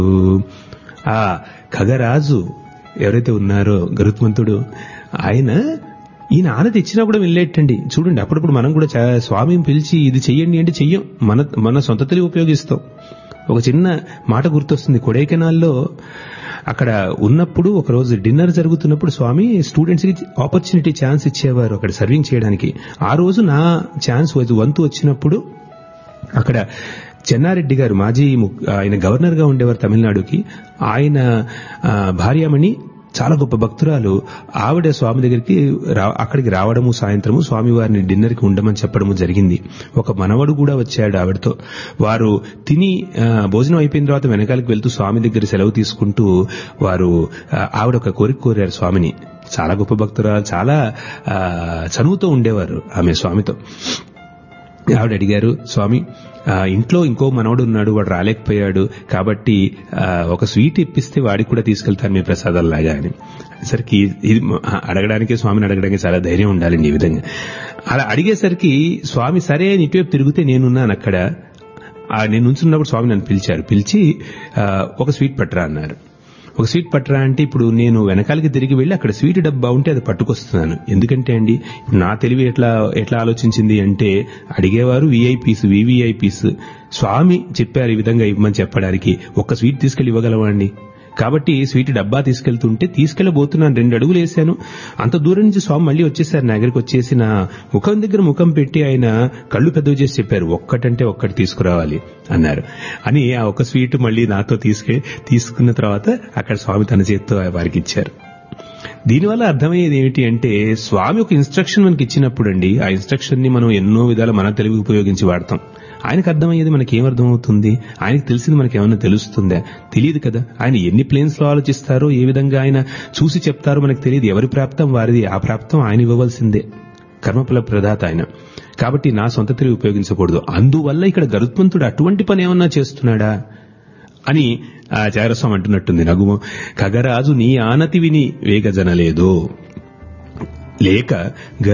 ఆ ఖగరాజు ఎవరైతే ఉన్నారో గరుత్మంతుడు, ఈయన ఆనతి ఇచ్చినా కూడా వెళ్ళేటండి. చూడండి, అప్పుడప్పుడు మనం కూడా స్వామిని పిలిచి ఇది చెయ్యండి అంటే చెయ్యం, మన సొంత తెలివి ఉపయోగిస్తాం. ఒక చిన్న మాట గుర్తొస్తుంది. కొడైకెనాల్లో అక్కడ ఉన్నప్పుడు ఒకరోజు డిన్నర్ జరుగుతున్నప్పుడు స్వామి స్టూడెంట్స్ కి ఆపర్చునిటీ ఛాన్స్ ఇచ్చేవారు అక్కడ సర్వింగ్ చేయడానికి. ఆ రోజు నా ఛాన్స్ వంతు వచ్చినప్పుడు అక్కడ చెన్నారెడ్డి గారు ఆయన గవర్నర్ గా ఉండేవారు తమిళనాడుకి. ఆయన భార్యామణి చాలా గొప్ప భక్తురాలు. ఆవిడ స్వామి దగ్గరికి అక్కడికి రావడము, సాయంత్రము స్వామివారిని డిన్నర్ కి ఉండమని చెప్పడము జరిగింది. ఒక మనవడు కూడా వచ్చాడు ఆవిడతో. వారు తిని భోజనం అయిపోయిన తర్వాత వెనకాలకి వెళ్తూ స్వామి దగ్గర సెలవు తీసుకుంటూ ఆవిడ ఒక కోరిక కోరారు స్వామిని. చాలా గొప్ప భక్తురాలు, చాలా చనువుతో ఉండేవారు ఆమె స్వామితో. ఆవిడ అడిగారు, స్వామి ఇంట్లో ఇంకో మనవడు ఉన్నాడు, వాడు రాలేకపోయాడు, కాబట్టి ఒక స్వీట్ ఇప్పిస్తే వాడికి కూడా తీసుకెళ్తాను మీ ప్రసాదాల్లాగా అని. సరికి ఇది అడగడానికి, స్వామిని అడగడానికి చాలా ధైర్యం ఉండాలండి. ఈ విధంగా అలా అడిగేసరికి స్వామి సరే అని ఇటువైపు తిరిగితే నేనున్నాను అక్కడ. నేను నుంచున్నప్పుడు స్వామి నన్ను పిలిచి ఒక స్వీట్ పట్టరా అన్నారు. ఒక స్వీట్ పట్టరా అంటే ఇప్పుడు నేను వెనకాలకి తిరిగి వెళ్లి అక్కడ స్వీట్ డబ్బా ఉంటే అది పట్టుకొస్తున్నాను. ఎందుకంటే అండి నా తెలివి ఎట్లా ఆలోచించింది అంటే, అడిగేవారు వివిఐపీస్. స్వామి చెప్పారు ఈ విధంగా ఇవ్వమని చెప్పడానికి, ఒక్క స్వీట్ తీసుకెళ్లి ఇవ్వగలవండి. కాబట్టి స్వీట్ డబ్బా తీసుకెళ్లబోతున్నాను, 2 అడుగులు వేశాను. అంత దూరం నుంచి స్వామి మళ్ళీ వచ్చేసారు నా దగ్గరికి. వచ్చేసి నా ముఖం దగ్గర ముఖం పెట్టి ఆయన కళ్ళు పెద్దవి చేసి చెప్పారు, ఒక్కటంటే ఒక్కటి తీసుకురావాలి అన్నారు. అని ఆ ఒక స్వీట్ మళ్ళీ నాతో తీసుకున్న తర్వాత అక్కడ స్వామి తన చేతితో వారికి ఇచ్చారు. దీనివల్ల అర్థమయ్యేది ఏమిటి అంటే, స్వామి ఒక ఇన్స్ట్రక్షన్ మనకి ఇచ్చినప్పుడు అండి, ఆ ఇన్స్ట్రక్షన్ ని మనం ఎన్నో విధాలు మన తెలివి ఉపయోగించి వాడతాం. ఆయనకు అర్థమయ్యేది మనకేమర్థమవుతుంది? ఆయనకు తెలిసింది మనకేమన్నా తెలుస్తుందా? తెలియదు కదా. ఆయన ఎన్ని ప్లేన్స్ లో ఆలోచిస్తారో, ఏ విధంగా ఆయన చూసి చెప్తారో మనకు తెలియదు. ఎవరి ప్రాప్తం వారిది, ఆ ప్రాప్తం ఆయన ఇవ్వవలసిందే. కర్మఫల ప్రదాత ఆయన. కాబట్టి నా సొంత తెలివి ఉపయోగించకూడదు. అందువల్ల ఇక్కడ గరుత్మంతుడు అటువంటి పని ఏమన్నా చేస్తున్నాడా అని చాగరస్వామి అంటున్నట్టుంది. నగుము ఖగరాజు నీ ఆనతి విని వేగజనలేదు లేక